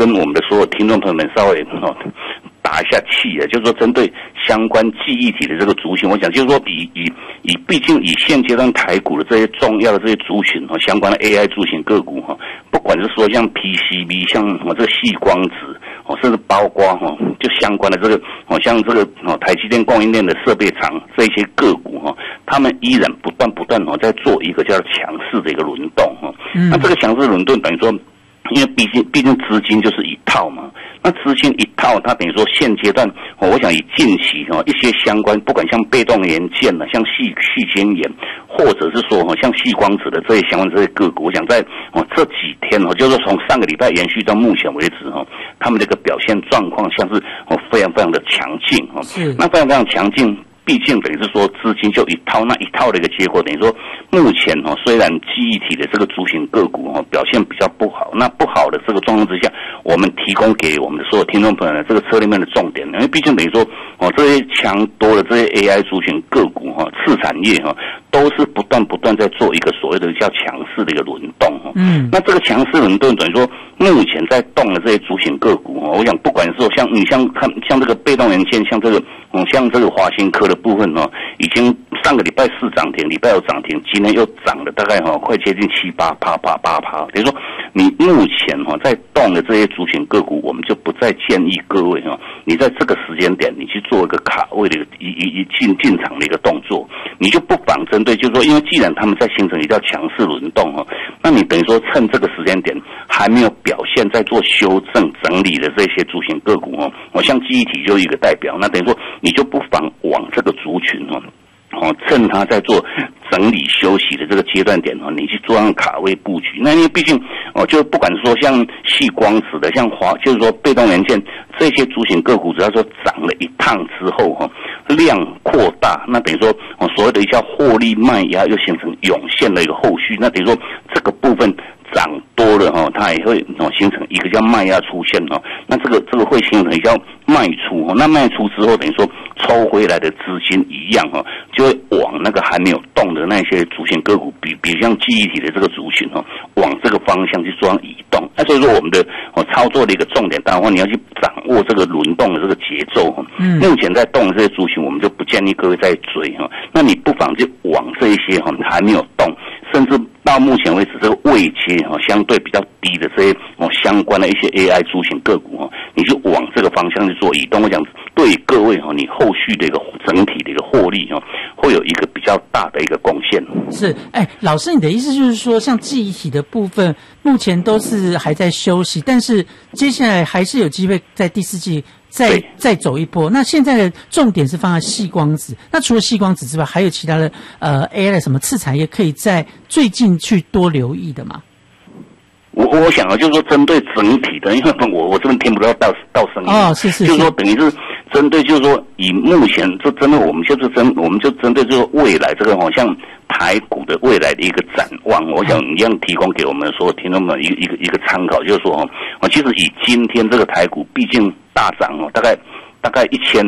跟我们的所有听众朋友们稍微打一下气啊，就是说针对相关记忆体的这个族群，我想就是说毕竟以现阶段台股的这些重要的这些族群相关的 AI 族群个股不管是说像 PCB 像这个矽光子甚至包括就相关的这个像这个台积电供应链的设备厂这些个股他们依然不断在做一个叫强势的一个轮动那这个强势轮动等于说，因为毕竟资金就是一套嘛。那资金一套，它等于说现阶段，我想以近期一些相关，不管像被动元件的，像矽晶圆，或者是说像矽光子的这些相关这些个股，我想在这几天就是从上个礼拜延续到目前为止他们这个表现状况像是非常非常的强劲那非常非常强劲。毕竟等于是说资金就一套，那一套的一个结果等于说目前虽然记忆体的这个族群个股表现比较不好，那不好的这个状况之下，我们提供给我们的所有听众朋友的这个策略面的重点，因为毕竟等于说这些强多的这些 AI 族群个股次产业都是不断在做一个所谓的叫强势的一个轮动那这个强势轮动等于说目前在动的这些族群个股我想不管是说像这个被动元件，像这个华新科的部分已经上个礼拜4涨停，礼拜5涨停，今天又涨了大概快接近7-8%，等于说你目前在动的这些族群个股，我们就不再建议各位你在这个时间点你去做一个卡位的一进场的一个动作，你就不妨针对就是说，因为既然他们在形成一个强势轮动那你等于说趁这个时间点还没有表现在做修正整理的这些族群个股像记忆体就一个代表，那等于说你就不妨往这个族群趁它在做整理休息的这个阶段点你去做上卡位布局。那因为毕竟就不管说像矽光子的，像就是说被动元件这些族群个股，只要说涨了一趟之后量扩大，那等于说所谓的一叫获利卖压又形成涌现的一个后续，那等于说这个部分涨多了它也会形成一个叫卖压出现那这个会形成一个叫卖出那卖出之后等于说抽回来的资金一样就会往那个还没有动的那些族群个股，比如像记忆体的这个族群往这个方向去做移动。那所以说我们的操作的一个重点，当然你要去掌握这个轮动的这个节奏目前在动的这些族群，我们就不建议各位再追那你不妨就往这一些还没有动，甚至到目前为止这个位阶相对比较低的这些相关的一些 AI 族群个股你就往这个方向去做移动。我讲对各位你后续的一个整体的一个获利会有一个比较大的一个贡献。 是，老师，你的意思就是说，像记忆体的部分，目前都是还在休息，但是接下来还是有机会在第四季再走一波。那现在的重点是放在矽光子，那除了矽光子之外，还有其他的AI 的什么次产业可以在最近去多留意的吗？ 我想就是说针对整体的，因为我这边听不到声音是就是说等于是针对就是说以目前就针对我们就针对就是未来这个像台股的未来的一个展望，我想一样提供给我们所有听众们一个参考，就是说其实以今天这个台股毕竟大涨大概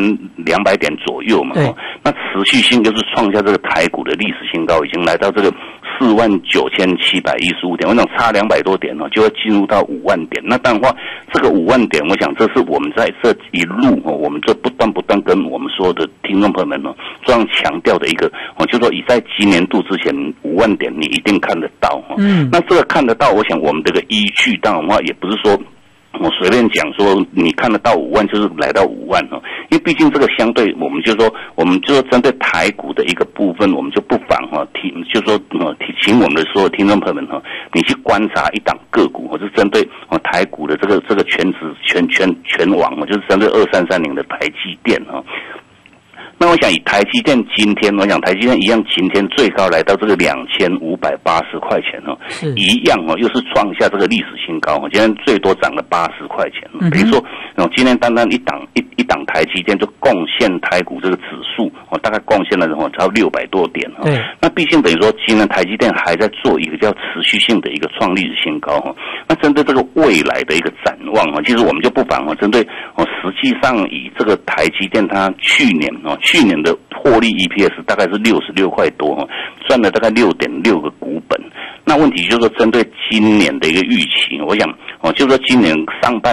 1200点左右嘛那持续性就是创下这个台股的历史新高，已经来到这个49715点，我想差200多点就会进入到5万点。那当然话，这个5万点，我想这是我们在这一路我们就不断跟我们所有的听众朋友们这样强调的一个就是说以在今年度之前5万点你一定看得到那这个看得到，我想我们这个依据当然话也不是说我随便讲说你看得到5万就是来到5万因为毕竟这个相对我们就说针对台股的一个部分，我们就不妨请我们的所有听众朋友们你去观察一档个股或是针对台股的这个全网就是针对2330的台积电那我想以台积电今天，我想台积电一样，今天最高来到这个2580块钱一样又是创下这个历史新高今天最多涨了80块钱等于说今天单一档台积电就贡献台股这个指数大概贡献了超600多点那毕竟等于说今天台积电还在做一个叫持续性的一个创历史新高那针对这个未来的一个展望其实我们就不妨针对实际上以这个台积电它去年的获利 EPS 大概是66块多赚了大概 6.6 个股本。那问题就是说针对今年的一个预期，我想就是说今年上半